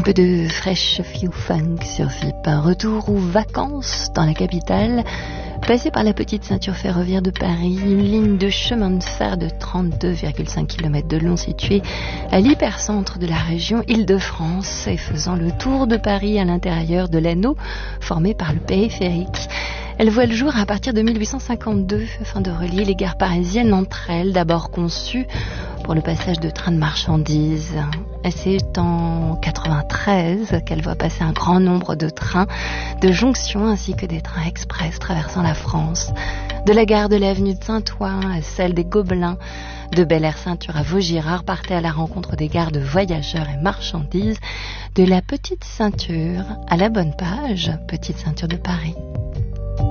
Un peu de fresh few funk sur FIP. Un retour aux vacances dans la capitale, passé par la petite ceinture ferroviaire de Paris, une ligne de chemin de fer de 32,5 km de long située à l'hypercentre de la région Île-de-France et faisant le tour de Paris à l'intérieur de l'anneau formé par le périphérique. Elle voit le jour à partir de 1852 afin de relier les gares parisiennes entre elles, d'abord conçues pour le passage de trains de marchandises. Et c'est en 93 qu'elle voit passer un grand nombre de trains de jonction ainsi que des trains express traversant la France. De la gare de l'avenue de Saint-Ouen à celle des Gobelins, de Bel Air Ceinture à Vaugirard, partait à la rencontre des gares de voyageurs et marchandises, de la petite ceinture à la bonne page, petite ceinture de Paris.